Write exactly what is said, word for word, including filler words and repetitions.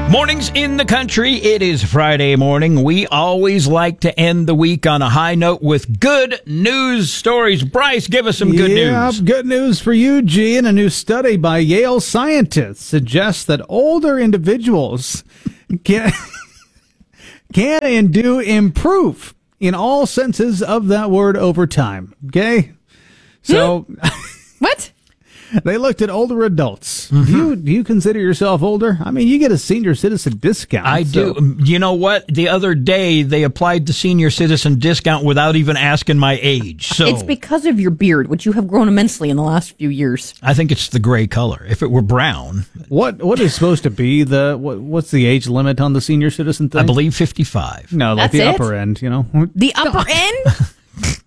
Mornings in the country. It is Friday morning. We always like to end the week on a high note with good news stories. Bryce, give us some good yeah, news. Good news for you, Gene. A new study by Yale scientists suggests that older individuals can, can and do improve in all senses of that word over time. Okay? So... What? They looked at older adults. Mm-hmm. Do you do you consider yourself older? I mean, you get a senior citizen discount. I so. do. You know what? The other day, they applied the senior citizen discount without even asking my age. So It's because of your beard, which you have grown immensely in the last few years. I think it's the gray color. If it were brown, What what is supposed to be the what, what's the age limit on the senior citizen thing? I believe fifty-five. No, like That's the it? upper end. You know, The upper end?